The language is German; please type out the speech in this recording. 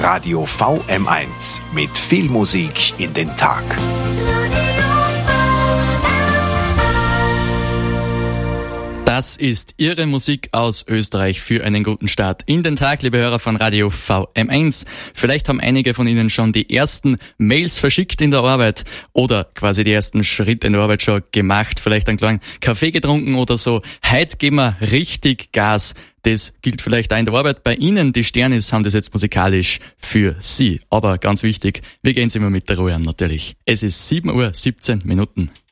Radio VM1 mit viel Musik in den Tag. Das ist Ihre Musik aus Österreich für einen guten Start in den Tag, liebe Hörer von Radio VM1. Vielleicht haben einige von Ihnen schon die ersten Mails verschickt in der Arbeit oder quasi die ersten Schritte in der Arbeit schon gemacht, vielleicht einen kleinen Kaffee getrunken oder so. Heute geben wir richtig Gas. Das gilt vielleicht auch in der Arbeit. Bei Ihnen, die Sternis, haben das jetzt musikalisch für Sie. Aber ganz wichtig, wir gehen immer mit der Ruhe an natürlich. Es ist 7:17 Uhr.